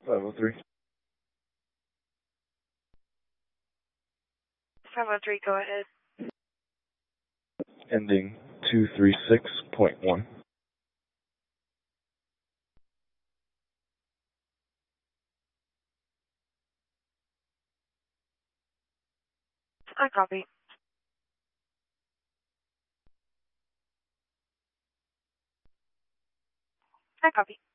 503. 503, go ahead. Ending 236.1. I copy. I copy.